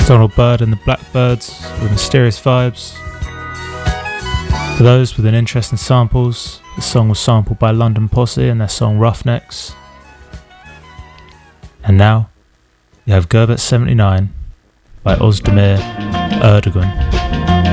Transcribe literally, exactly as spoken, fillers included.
Donald Byrd and the Blackbirds with Mysterious Vibes. For those with an interest in samples, the song was sampled by London Posse and their song Roughnecks. And now, you have Gerbet seventy-nine by Ozdemir Erdogan.